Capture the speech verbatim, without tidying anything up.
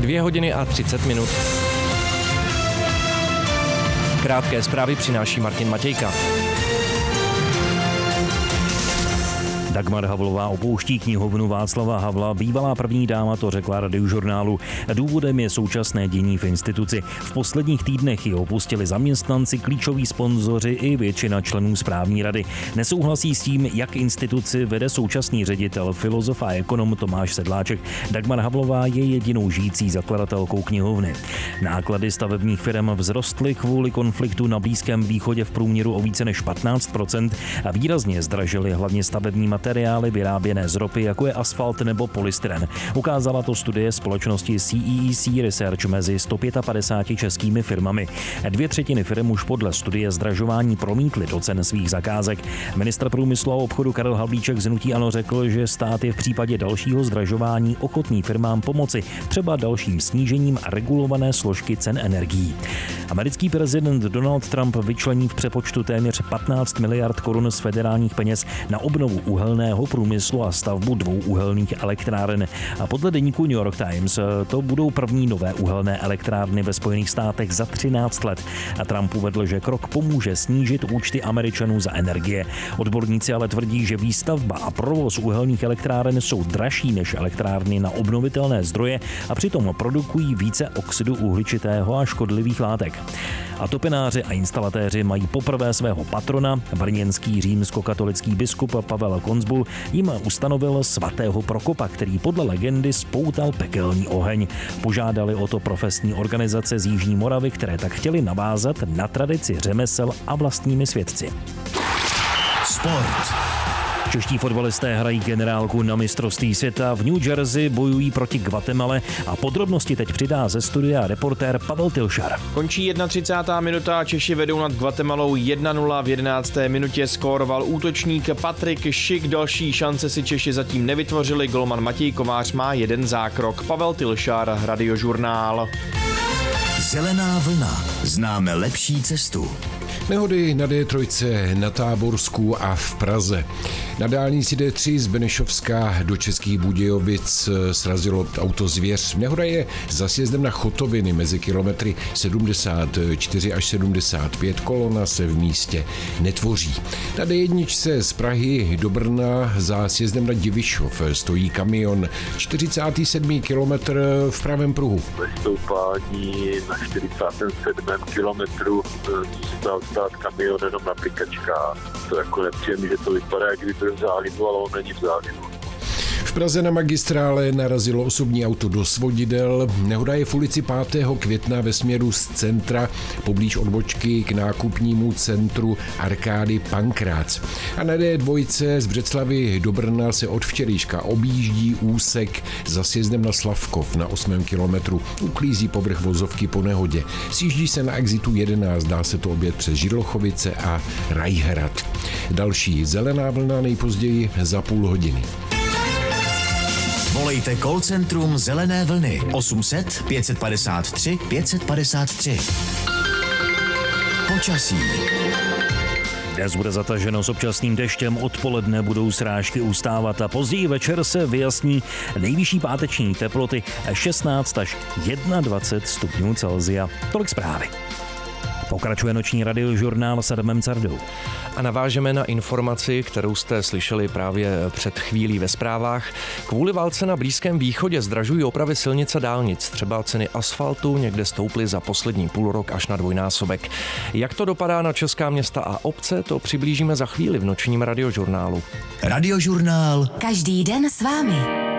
Dvě hodiny a třicet minut. Krátké zprávy přináší Martin Matějka. Dagmar Havlová opouští knihovnu Václava Havla. Bývalá první dáma to řekla Radiožurnálu. Důvodem je současné dění v instituci. V posledních týdnech ji opustili zaměstnanci, klíčoví sponzoři i většina členů správní rady. Nesouhlasí s tím, jak instituci vede současný ředitel, filozof a ekonom Tomáš Sedláček. Dagmar Havlová je jedinou žijící zakladatelkou knihovny. Náklady stavebních firm vzrostly kvůli konfliktu na Blízkém východě v průměru o více než patnáct procent a výrazně zdražily hlavně stavební materiály vyráběné z ropy, jako je asfalt nebo polystyren. Ukázala to studie společnosti C E E C Research mezi sto padesáti pěti českými firmami. Dvě třetiny firm už podle studie zdražování promítly do cen svých zakázek. Ministr průmyslu a obchodu Karel Havlíček z hnutí ANO řekl, že stát je v případě dalšího zdražování ochotný firmám pomoci, třeba dalším snížením regulované složky cen energií. Americký prezident Donald Trump vyčlení v přepočtu téměř patnáct miliard korun z federálních peněz na obnovu uhelného průmyslu a stavbu dvou uhelných elektráren. A podle deníku New York Times to budou první nové uhelné elektrárny ve Spojených státech za třináct let. A Trump uvedl, že krok pomůže snížit účty Američanů za energie. Odborníci ale tvrdí, že výstavba a provoz uhelných elektráren jsou dražší než elektrárny na obnovitelné zdroje a přitom produkují více oxidu uhličitého a škodlivých látek. A topenáři a instalatéři mají poprvé svého patrona. Brněnský římskokatolický biskup Pavel Konzbul jim ustanovil svatého Prokopa, který podle legendy spoutal pekelný oheň. Požádali o to profesní organizace z Jižní Moravy, které tak chtěli navázat na tradici řemesel a vlastními svědci. Sport. Čeští fotbalisté hrají generálku na mistrovství světa. V New Jersey bojují proti Guatemale a podrobnosti teď přidá ze studia reportér Pavel Tilšar. Končí třicátá první minuta a Češi vedou nad Guatemalou jedna nula. V jedenácté minutě skóroval útočník Patrik Šik. Další šance si Češi zatím nevytvořili. Golman Matěj Kovář má jeden zákrok. Pavel Tilšar, Radiožurnál. Zelená vlna. Známe lepší cestu. Nehody na D tři, na Táborsku a v Praze. Na dálnici D tři z Benešovska do Českých Budějovic srazilo auto Zvěř. Nehoda je za sjezdem na Chotoviny mezi kilometry sedmdesát čtyři až sedmdesát pět. Kolona se v místě netvoří. Na D jedna z Prahy do Brna za sjezdem na Divišov stojí kamion. čtyřicátý sedmý kilometr v pravém pruhu. Ve stoupání na čtyřicátém sedmém kilometru stal stát kamion jenom na pikačkách. To jako nepříjemný, že to vypadá, jak kdyby byl v zálivu, ale on není v zálivu. V Praze na magistrále narazilo osobní auto do svodidel. Nehoda je v ulici pátého května ve směru z centra poblíž odbočky k nákupnímu centru Arkády Pankrác. A na D dva z Břeclavy do Brna se od včerejška objíždí úsek za sjezdem na Slavkov na osmém kilometru. Uklízí povrch vozovky po nehodě. Sjíždí se na exitu jedenáct, dá se to obět přes Židlochovice a Rajhrad. Další zelená vlna nejpozději za půl hodiny. Volejte call centrum Zelené vlny osm set pět padesát tři pět padesát tři. Počasí. Dnes bude zataženo s občasným deštěm, odpoledne budou srážky ustávat a později večer se vyjasní. Nejvyšší páteční teploty šestnáct až dvacet jedna stupňů Celsia. Tolik zprávy. Pokračuje noční Radiožurnál s Adamem Cardou. A navážeme na informaci, kterou jste slyšeli právě před chvílí ve zprávách. Kvůli válce na Blízkém východě zdražují opravy silnic a dálnic. Třeba ceny asfaltu někde stouply za poslední půl rok až na dvojnásobek. Jak to dopadá na česká města a obce, to přiblížíme za chvíli v nočním Radiožurnálu. Radiožurnál. Každý den s vámi.